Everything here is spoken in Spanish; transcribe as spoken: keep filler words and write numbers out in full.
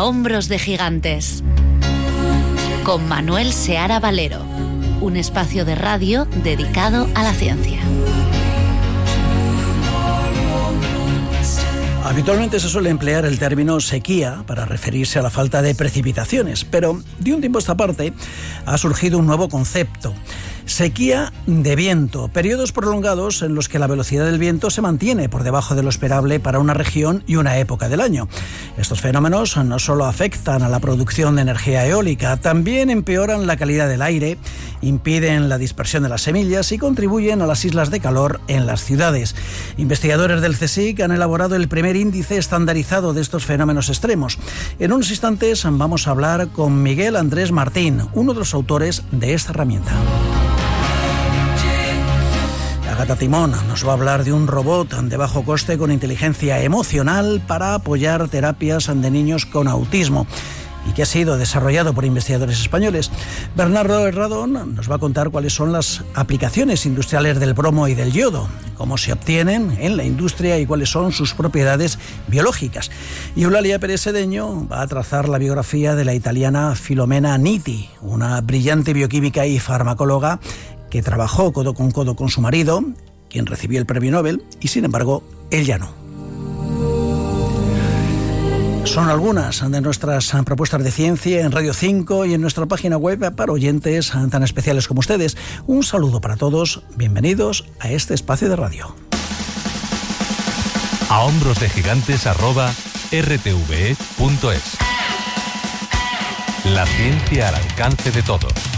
hombros de gigantes. Con Manuel Seara Valero, un espacio de radio dedicado a la ciencia. Habitualmente se suele emplear el término sequía para referirse a la falta de precipitaciones, pero de un tiempo a esta parte ha surgido un nuevo concepto. Sequía de viento, periodos prolongados en los que la velocidad del viento se mantiene por debajo de lo esperable para una región y una época del año. Estos fenómenos no solo afectan a la producción de energía eólica, también empeoran la calidad del aire, impiden la dispersión de las semillas y contribuyen a las islas de calor en las ciudades. Investigadores del CSIC han elaborado el primer índice estandarizado de estos fenómenos extremos. En unos instantes vamos a hablar con Miguel Andrés Martín, uno de los autores de esta herramienta. Agata Timón nos va a hablar de un robot de bajo coste con inteligencia emocional para apoyar terapias de niños con autismo y que ha sido desarrollado por investigadores españoles. Bernardo Herradón nos va a contar cuáles son las aplicaciones industriales del bromo y del yodo, cómo se obtienen en la industria y cuáles son sus propiedades biológicas. Y Eulalia Pérez Sedeño va a trazar la biografía de la italiana Filomena Nitti, una brillante bioquímica y farmacóloga que trabajó codo con codo con su marido, quien recibió el premio Nobel, y sin embargo, él ya no. Son algunas de nuestras propuestas de ciencia en Radio cinco y en nuestra página web para oyentes tan especiales como ustedes. Un saludo para todos, bienvenidos a este espacio de radio. A hombros de gigantes arroba r t v e punto es. La ciencia al alcance de todos.